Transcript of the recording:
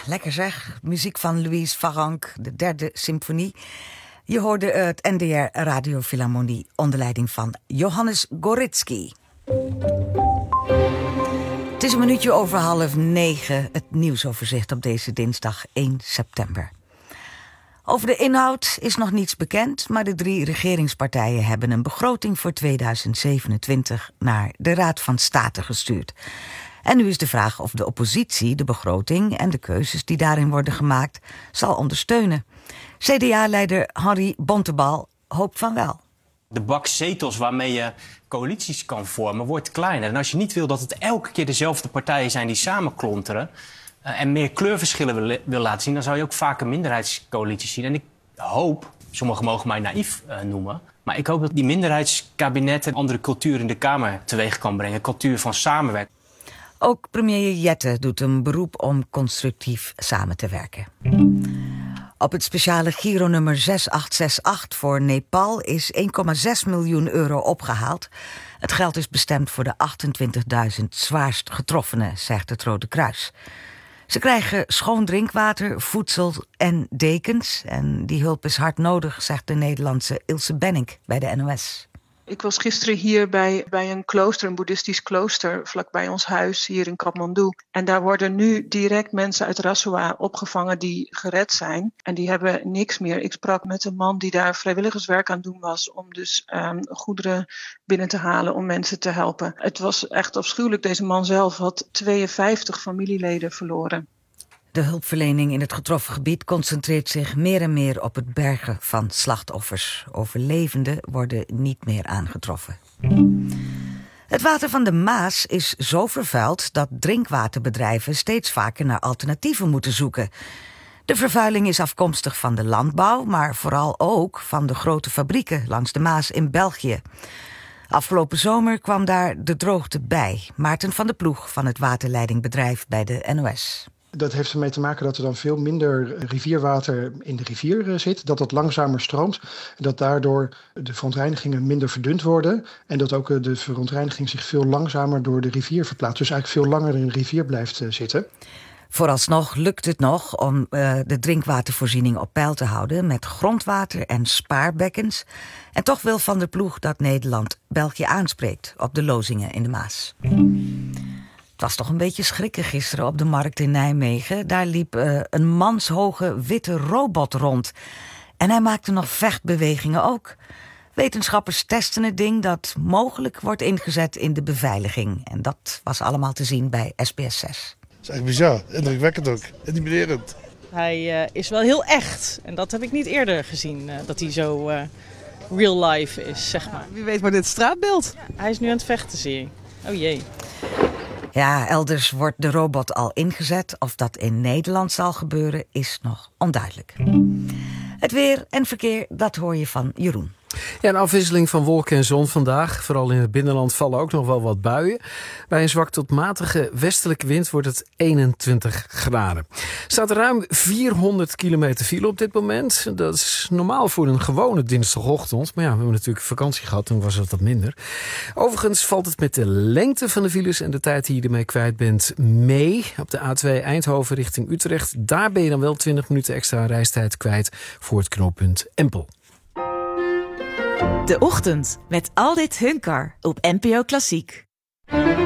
lekker zeg. Muziek van Louise Farrenc, de derde symfonie. Je hoorde het NDR Radio Philharmonie onder leiding van Johannes Goritski. Het is 8:38, het nieuwsoverzicht op deze dinsdag 1 september. Over de inhoud is nog niets bekend, maar de 3 regeringspartijen hebben een begroting voor 2027 naar de Raad van State gestuurd. En nu is de vraag of de oppositie de begroting en de keuzes die daarin worden gemaakt zal ondersteunen. CDA-leider Henri Bontebal hoopt van wel. De bak zetels waarmee je coalities kan vormen wordt kleiner. En als je niet wil dat het elke keer dezelfde partijen zijn die samenklonteren en meer kleurverschillen wil laten zien, dan zou je ook vaker minderheidscoalities zien. En ik hoop, sommigen mogen mij naïef noemen, maar ik hoop dat die minderheidskabinetten een andere cultuur in de Kamer teweeg kan brengen. Een cultuur van samenwerking. Ook premier Jette doet een beroep om constructief samen te werken. Op het speciale Gironummer 6868 voor Nepal is 1,6 miljoen euro opgehaald. Het geld is bestemd voor de 28.000 zwaarst getroffenen, zegt het Rode Kruis. Ze krijgen schoon drinkwater, voedsel en dekens. En die hulp is hard nodig, zegt de Nederlandse Ilse Benink bij de NOS. Ik was gisteren hier bij een klooster, een boeddhistisch klooster, vlakbij ons huis hier in Kathmandu. En daar worden nu direct mensen uit Rasua opgevangen die gered zijn. En die hebben niks meer. Ik sprak met een man die daar vrijwilligerswerk aan doen was om dus goederen binnen te halen om mensen te helpen. Het was echt afschuwelijk. Deze man zelf had 52 familieleden verloren. De hulpverlening in het getroffen gebied concentreert zich meer en meer op het bergen van slachtoffers. Overlevenden worden niet meer aangetroffen. Het water van de Maas is zo vervuild dat drinkwaterbedrijven steeds vaker naar alternatieven moeten zoeken. De vervuiling is afkomstig van de landbouw, maar vooral ook van de grote fabrieken langs de Maas in België. Afgelopen zomer kwam daar de droogte bij. Maarten van der Ploeg van het waterleidingbedrijf bij de NOS. Dat heeft ermee te maken dat er dan veel minder rivierwater in de rivier zit. Dat langzamer stroomt. Dat daardoor de verontreinigingen minder verdund worden. En dat ook de verontreiniging zich veel langzamer door de rivier verplaatst. Dus eigenlijk veel langer in de rivier blijft zitten. Vooralsnog lukt het nog om de drinkwatervoorziening op peil te houden met grondwater en spaarbekkens. En toch wil Van der Ploeg dat Nederland België aanspreekt op de lozingen in de Maas. Het was toch een beetje schrikken gisteren op de markt in Nijmegen. Daar liep een manshoge witte robot rond. En hij maakte nog vechtbewegingen ook. Wetenschappers testen het ding dat mogelijk wordt ingezet in de beveiliging. En dat was allemaal te zien bij SBS 6. Dat is echt bizar, indrukwekkend ook, intimiderend. Hij is wel heel echt. En dat heb ik niet eerder gezien, dat hij zo real life is, zeg maar. Wie weet wordt dit straatbeeld. Ja, hij is nu aan het vechten, zie je. Oh jee. Ja, elders wordt de robot al ingezet. Of dat in Nederland zal gebeuren, is nog onduidelijk. Het weer en verkeer, dat hoor je van Jeroen. Ja, een afwisseling van wolken en zon vandaag. Vooral in het binnenland vallen ook nog wel wat buien. Bij een zwak tot matige westelijke wind wordt het 21 graden. Er staat ruim 400 kilometer file op dit moment. Dat is normaal voor een gewone dinsdagochtend. Maar ja, we hebben natuurlijk vakantie gehad, toen was het wat minder. Overigens valt het met de lengte van de files en de tijd die je ermee kwijt bent mee. Op de A2 Eindhoven richting Utrecht. Daar ben je dan wel 20 minuten extra reistijd kwijt voor het knooppunt Empel. De Ochtend met Aldit Hunkar op NPO Klassiek.